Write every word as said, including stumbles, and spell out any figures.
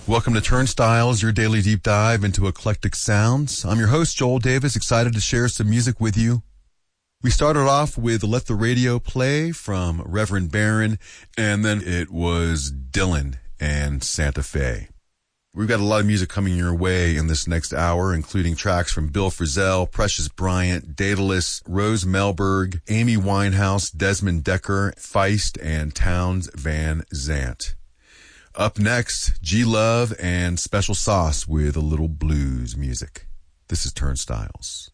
Welcome to Turnstiles, your daily deep dive into eclectic sounds. I'm your host, Joel Davis, excited to share some music with you. We started off with Let the Radio Play from Reverend Barron, and then it was Dylan and Santa Fe. We've got a lot of music coming your way in this next hour, including tracks from Bill Frisell, Precious Bryant, Daedalus, Rose Melberg, Amy Winehouse, Desmond Decker, Feist, and Townes Van Zandt. Up next, G Love and Special Sauce with a little blues music. This is Turnstiles.